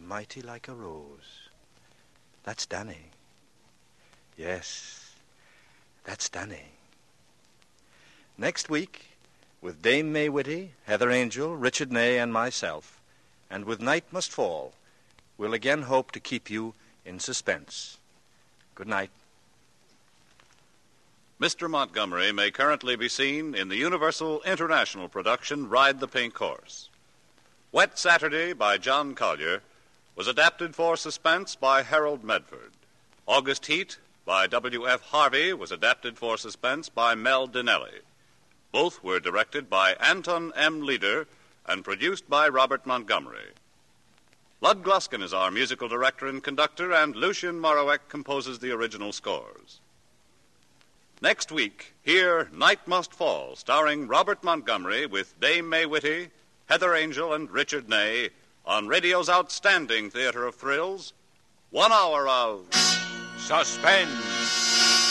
mighty like a rose. That's Danny. Yes, that's Danny. Next week, with Dame May Whitty, Heather Angel, Richard Ney, and myself, and with Night Must Fall, we'll again hope to keep you in suspense. Good night. Mr. Montgomery may currently be seen in the Universal International production Ride the Pink Horse. Wet Saturday by John Collier was adapted for suspense by Harold Medford. August Heat by W.F. Harvey was adapted for suspense by Mel Dinelli. Both were directed by Anton M. Leader and produced by Robert Montgomery. Lud Gluskin is our musical director and conductor, and Lucien Moraweck composes the original scores. Next week, hear Night Must Fall, starring Robert Montgomery with Dame May Whitty, Heather Angel, and Richard Ney on radio's outstanding theater of thrills, 1 hour of Suspense.